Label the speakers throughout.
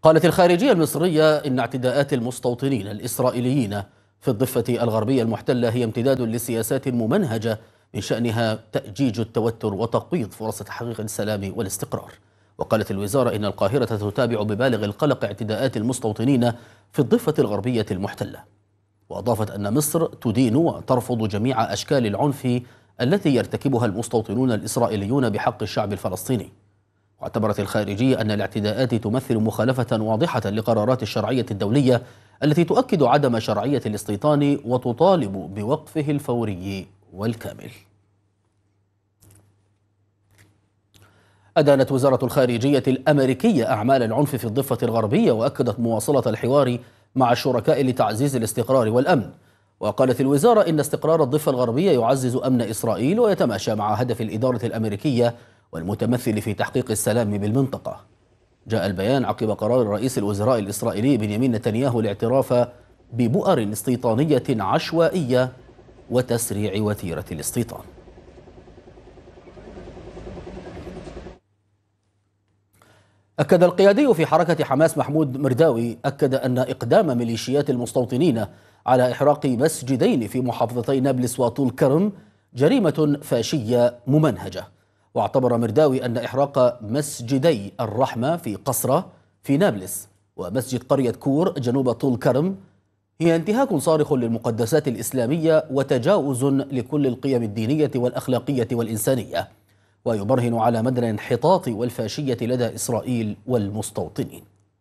Speaker 1: قالت الخارجية المصرية إن اعتداءات المستوطنين الإسرائيليين في الضفة الغربية المحتلة هي امتداد لسياسات ممنهجة من شأنها تأجيج التوتر وتقويض فرص تحقيق السلام والاستقرار. وقالت الوزارة إن القاهرة تتابع ببالغ القلق اعتداءات المستوطنين في الضفة الغربية المحتلة. وأضافت أن مصر تدين وترفض جميع أشكال العنف التي يرتكبها المستوطنون الإسرائيليون بحق الشعب الفلسطيني. واعتبرت الخارجية أن الاعتداءات تمثل مخالفة واضحة لقرارات الشرعية الدولية التي تؤكد عدم شرعية الاستيطان وتطالب بوقفه الفوري والكامل. أدانت وزارة الخارجية الأمريكية أعمال العنف في الضفة الغربية وأكدت مواصلة الحوار مع الشركاء لتعزيز الاستقرار والأمن. وقالت الوزارة إن استقرار الضفة الغربية يعزز أمن إسرائيل ويتماشى مع هدف الإدارة الأمريكية والمتمثل في تحقيق السلام بالمنطقة. جاء البيان عقب قرار رئيس الوزراء الإسرائيلي بنيامين نتنياهو الاعتراف ببؤر استيطانية عشوائية وتسريع وتيرة الاستيطان. أكد القيادي في حركة حماس محمود مرداوي أن إقدام ميليشيات المستوطنين على إحراق مسجدين في محافظتي نابلس وطول كرم جريمة فاشية ممنهجة. واعتبر مرداوي أن إحراق مسجدي الرحمة في قصرة في نابلس ومسجد قرية كور جنوب طول كرم هي انتهاك صارخ للمقدسات الإسلامية وتجاوز لكل القيم الدينية والأخلاقية والإنسانية، ويبرهن على مدى الانحطاط والفاشية لدى إسرائيل والمستوطنين.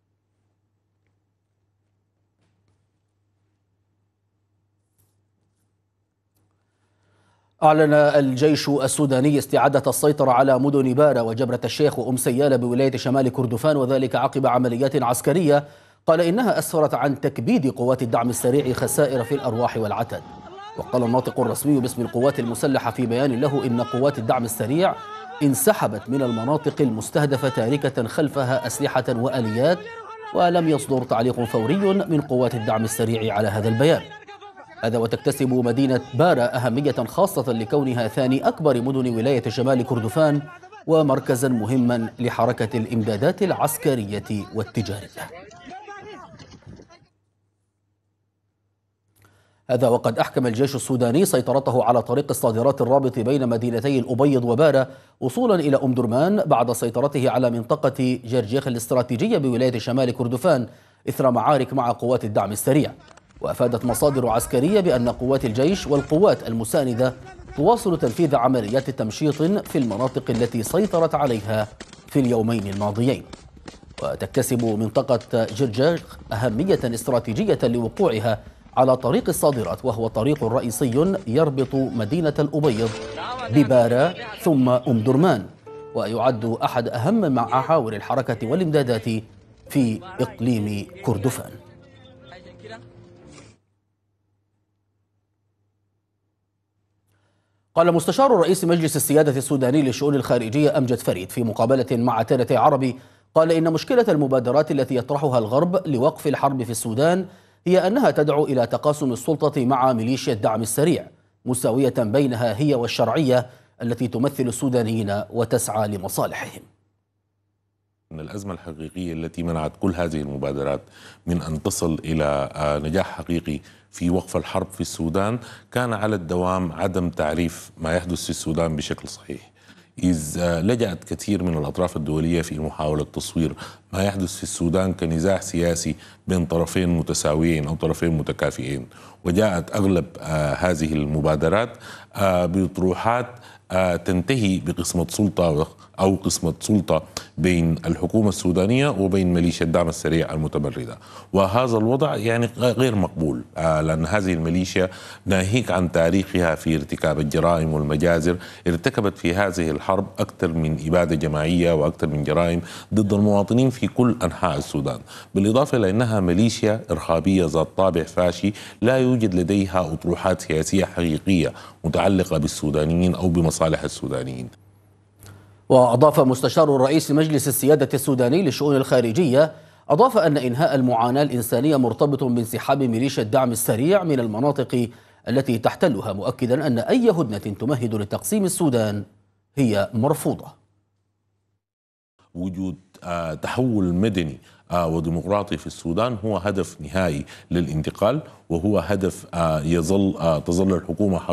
Speaker 1: أعلن الجيش السوداني استعادة السيطرة على مدن بارا وجبرة الشيخ وأم سيالة بولاية شمال كردفان، وذلك عقب عمليات عسكرية قال إنها أسفرت عن تكبيد قوات الدعم السريع خسائر في الأرواح والعتاد. وقال الناطق الرسمي باسم القوات المسلحة في بيان له إن قوات الدعم السريع انسحبت من المناطق المستهدفة تاركة خلفها أسلحة وآليات، ولم يصدر تعليق فوري من قوات الدعم السريع على هذا البيان. هذا وتكتسب مدينة بارا أهمية خاصة لكونها ثاني أكبر مدن ولاية شمال كردفان ومركزا مهما لحركة الإمدادات العسكرية والتجارية. هذا وقد أحكم الجيش السوداني سيطرته على طريق الصادرات الرابط بين مدينتي الأبيض وبارا وصولا إلى أم درمان بعد سيطرته على منطقة جرجيخ الاستراتيجية بولاية شمال كردفان إثر معارك مع قوات الدعم السريع. وأفادت مصادر عسكرية بأن قوات الجيش والقوات المساندة تواصل تنفيذ عمليات تمشيط في المناطق التي سيطرت عليها في اليومين الماضيين. وتكتسب منطقة جرجيخ أهمية استراتيجية لوقوعها على طريق الصادرات، وهو طريق رئيسي يربط مدينة الأبيض ببارا ثم أم درمان، ويعد أحد أهم محاور الحركة والإمدادات في إقليم كردفان. قال مستشار رئيس مجلس السيادة السوداني للشؤون الخارجية أمجد فريد في مقابلة مع ترت عربي قال إن مشكلة المبادرات التي يطرحها الغرب لوقف الحرب في السودان هي أنها تدعو إلى تقاسم السلطة مع ميليشيا الدعم السريع، مساوية بينها هي والشرعية التي تمثل السودانيين وتسعى لمصالحهم.
Speaker 2: أن الأزمة الحقيقية التي منعت كل هذه المبادرات من أن تصل إلى نجاح حقيقي في وقف الحرب في السودان كان على الدوام عدم تعريف ما يحدث في السودان بشكل صحيح، إذ لجأت كثير من الأطراف الدولية في محاولة تصوير ما يحدث في السودان كنزاع سياسي بين طرفين متساويين أو طرفين متكافئين. وجاءت أغلب هذه المبادرات بطروحات تنتهي بقسمة سلطة أو قسمة سلطة بين الحكومة السودانية وبين ميليشيا الدعم السريع المتمردة، وهذا الوضع يعني غير مقبول، لأن هذه الميليشيا ناهيك عن تاريخها في ارتكاب الجرائم والمجازر، ارتكبت في هذه الحرب أكثر من إبادة جماعية وأكثر من جرائم ضد المواطنين في كل أنحاء السودان، بالإضافة إلى أنها ميليشيا إرهابية ذات طابع فاشي لا يوجد لديها أطروحات سياسية حقيقية متعلقة بالسودانيين أو بمصالح السودانيين.
Speaker 1: وأضاف مستشار رئيس مجلس السيادة السوداني للشؤون الخارجية أضاف أن إنهاء المعاناة الإنسانية مرتبط بانسحاب ميليشيا الدعم السريع من المناطق التي تحتلها، مؤكدا أن أي هدنة تمهد لتقسيم السودان هي مرفوضة.
Speaker 2: وجود تحول مدني وديمقراطي في السودان هو هدف نهائي للانتقال، وهو هدف تظل الحكومة